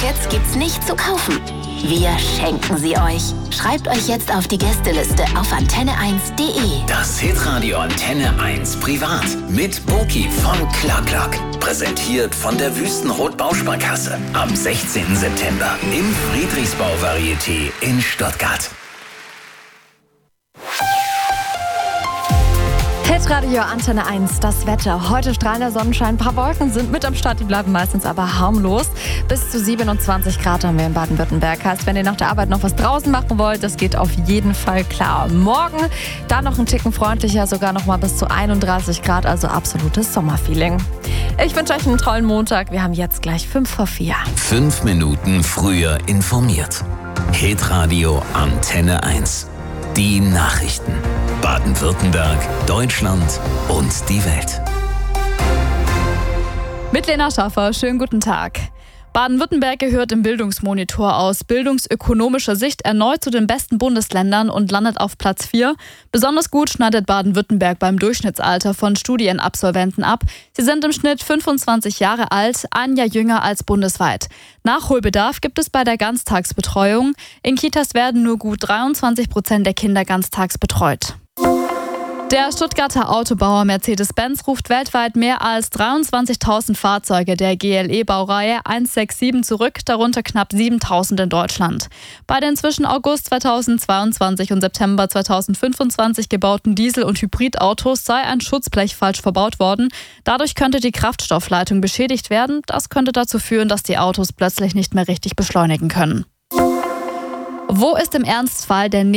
Tickets gibt's nicht zu kaufen. Wir schenken sie euch. Schreibt euch jetzt auf die Gästeliste auf antenne1.de. Das Hitradio Antenne 1 Privat mit Boki von Clark. Präsentiert von der Wüstenrot Bausparkasse. Am 16. September im Friedrichsbau Varieté in Stuttgart. Hitradio Antenne 1, das Wetter. Heute strahlender Sonnenschein, ein paar Wolken sind mit am Start, die bleiben meistens aber harmlos. Bis zu 27 Grad haben wir in Baden-Württemberg. Heißt, wenn ihr nach der Arbeit noch was draußen machen wollt, das geht auf jeden Fall klar. Morgen dann noch ein Ticken freundlicher, sogar noch mal bis zu 31 Grad, also absolutes Sommerfeeling. Ich wünsche euch einen tollen Montag. Wir haben jetzt gleich 5:04. 5 Minuten früher informiert. Hitradio Antenne 1. Die Nachrichten. Baden-Württemberg, Deutschland und die Welt. Mit Lena Schaffer, schönen guten Tag. Baden-Württemberg gehört im Bildungsmonitor aus bildungsökonomischer Sicht erneut zu den besten Bundesländern und landet auf Platz 4. Besonders gut schneidet Baden-Württemberg beim Durchschnittsalter von Studienabsolventen ab. Sie sind im Schnitt 25 Jahre alt, ein Jahr jünger als bundesweit. Nachholbedarf gibt es bei der Ganztagsbetreuung. In Kitas werden nur gut 23% der Kinder ganztags betreut. Der Stuttgarter Autobauer Mercedes-Benz ruft weltweit mehr als 23.000 Fahrzeuge der GLE-Baureihe 167 zurück, darunter knapp 7.000 in Deutschland. Bei den zwischen August 2022 und September 2025 gebauten Diesel- und Hybridautos sei ein Schutzblech falsch verbaut worden. Dadurch könnte die Kraftstoffleitung beschädigt werden. Das könnte dazu führen, dass die Autos plötzlich nicht mehr richtig beschleunigen können. Wo ist im Ernstfall der